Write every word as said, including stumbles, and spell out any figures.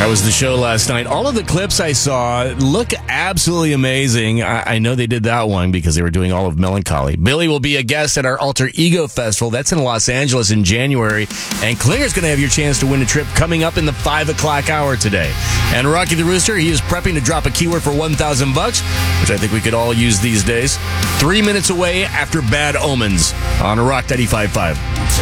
That was the show last night. All of the clips I saw look absolutely amazing. I, I know they did that one because they were doing all of Melancholy. Billy will be a guest at our Alter Ego Festival. That's in Los Angeles in January. And Klinger's going to have your chance to win a trip coming up in the five o'clock hour today. And Rocky the Rooster, he is prepping to drop a keyword for one thousand bucks, which I think we could all use these days. Three minutes away after Bad Omens on Rock ninety-five point five.